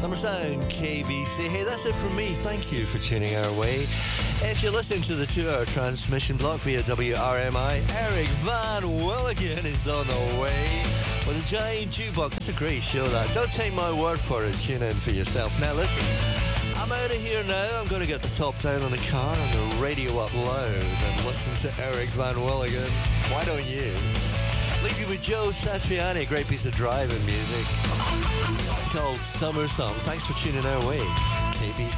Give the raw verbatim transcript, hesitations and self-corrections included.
Summer Sound, K B C. Hey, that's it from me. Thank you for tuning our way. If you're listening to the two-hour transmission block via W R M I, Eric Van Willigen is on the way with a giant jukebox. It's a great show, that. Don't take my word for it. Tune in for yourself. Now, listen, I'm out of here now. I'm going to get the top down on the car and the radio up loud and listen to Eric Van Willigen. Why don't you? Leave you with Joe Satriani, a great piece of driving music. It's called Summer Songs. Thanks for tuning our way. K B C.